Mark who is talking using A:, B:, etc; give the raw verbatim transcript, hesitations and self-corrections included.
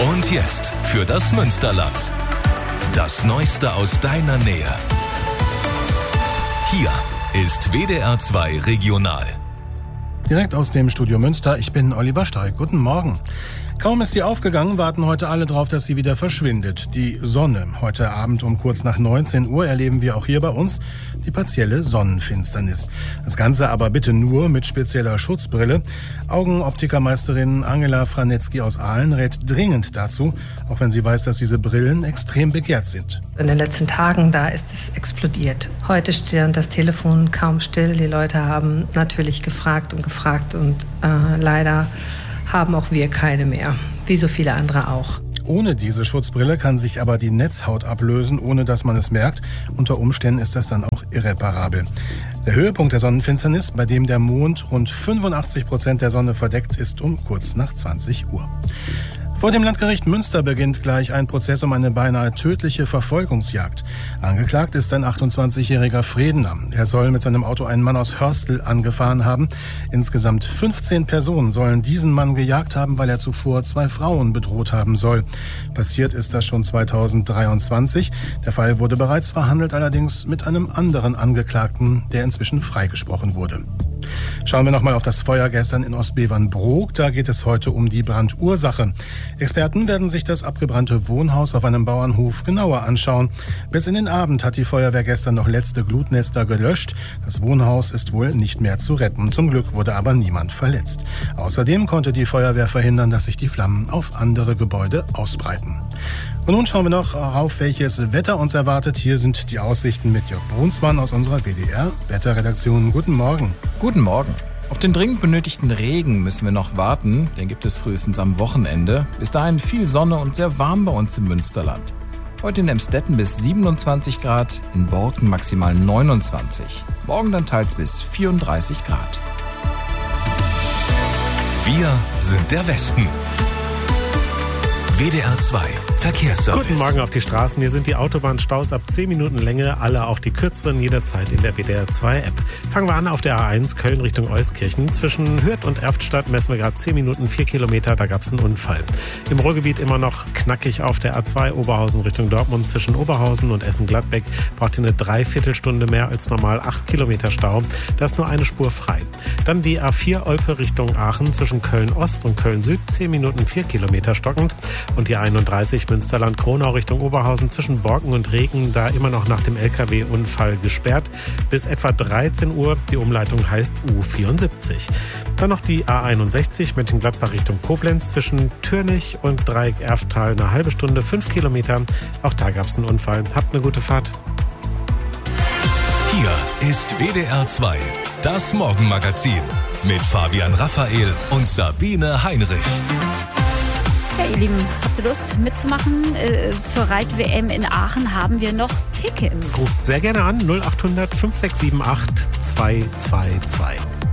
A: Und jetzt für das Münsterland. Das Neueste aus deiner Nähe. Hier ist W D R zwei Regional.
B: Direkt aus dem Studio Münster, ich bin Oliver Steig. Guten Morgen. Kaum ist sie aufgegangen, warten heute alle drauf, dass sie wieder verschwindet. Die Sonne. Heute Abend um kurz nach neunzehn Uhr erleben wir auch hier bei uns die partielle Sonnenfinsternis. Das Ganze aber bitte nur mit spezieller Schutzbrille. Augenoptikermeisterin Angela Franetzky aus Aalen rät dringend dazu, auch wenn sie weiß, dass diese Brillen extrem begehrt sind.
C: In den letzten Tagen, da ist es explodiert. Heute steht das Telefon kaum still. Die Leute haben natürlich gefragt und gefragt und äh, leider haben auch wir keine mehr, wie so viele andere auch.
B: Ohne diese Schutzbrille kann sich aber die Netzhaut ablösen, ohne dass man es merkt. Unter Umständen ist das dann auch irreparabel. Der Höhepunkt der Sonnenfinsternis, bei dem der Mond rund fünfundachtzig Prozent der Sonne verdeckt, ist um kurz nach zwanzig Uhr. Vor dem Landgericht Münster beginnt gleich ein Prozess um eine beinahe tödliche Verfolgungsjagd. Angeklagt ist ein achtundzwanzigjähriger Fredener. Er soll mit seinem Auto einen Mann aus Hörstel angefahren haben. Insgesamt fünfzehn Personen sollen diesen Mann gejagt haben, weil er zuvor zwei Frauen bedroht haben soll. Passiert ist das schon zweitausenddreiundzwanzig. Der Fall wurde bereits verhandelt, allerdings mit einem anderen Angeklagten, der inzwischen freigesprochen wurde. Schauen wir nochmal auf das Feuer gestern in Ostbevernbrook. Da geht es heute um die Brandursache. Experten werden sich das abgebrannte Wohnhaus auf einem Bauernhof genauer anschauen. Bis in den Abend hat die Feuerwehr gestern noch letzte Glutnester gelöscht. Das Wohnhaus ist wohl nicht mehr zu retten. Zum Glück wurde aber niemand verletzt. Außerdem konnte die Feuerwehr verhindern, dass sich die Flammen auf andere Gebäude ausbreiten. Und nun schauen wir noch auf, welches Wetter uns erwartet. Hier sind die Aussichten mit Jörg Brunsmann aus unserer W D R-Wetterredaktion. Guten Morgen.
D: Guten Morgen. Auf den dringend benötigten Regen müssen wir noch warten. Den gibt es frühestens am Wochenende. Bis dahin viel Sonne und sehr warm bei uns im Münsterland. Heute in Emstetten bis siebenundzwanzig Grad, in Borken maximal neunundzwanzig. Morgen dann teils bis vierunddreißig Grad.
A: Wir sind der Westen. W D R zwei Verkehrsservice.
E: Guten Morgen auf die Straßen. Hier sind die Autobahnstaus ab zehn Minuten Länge, alle auch die kürzeren jederzeit in der W D R zwei App. Fangen wir an auf der A eins Köln Richtung Euskirchen. Zwischen Hürth und Erftstadt messen wir gerade zehn Minuten, vier Kilometer, da gab es einen Unfall. Im Ruhrgebiet immer noch knackig auf der A zwei Oberhausen Richtung Dortmund. Zwischen Oberhausen und Essen-Gladbeck braucht ihr eine Dreiviertelstunde mehr als normal, acht Kilometer Stau. Da ist nur eine Spur frei. Dann die A vier Olpe Richtung Aachen zwischen Köln Ost und Köln Süd, zehn Minuten, vier Kilometer stockend. Und die einunddreißig Münsterland-Kronau Richtung Oberhausen zwischen Borken und Regen, da immer noch nach dem L K W-Unfall gesperrt. Bis etwa dreizehn Uhr, die Umleitung heißt U vierundsiebzig. Dann noch die A einundsechzig Mönchengladbach Richtung Koblenz zwischen Türnich und Dreieck Erftal eine halbe Stunde, fünf Kilometer. Auch da gab es einen Unfall. Habt eine gute Fahrt.
A: Hier ist W D R zwei, das Morgenmagazin mit Fabian Raphael und Sabine Heinrich.
F: Ja, ihr Lieben, habt ihr Lust mitzumachen? Äh, zur Reit-W M in Aachen haben wir noch Tickets.
E: Ruft sehr gerne an null acht hundert fünf sechs sieben acht zwei zwei zwei.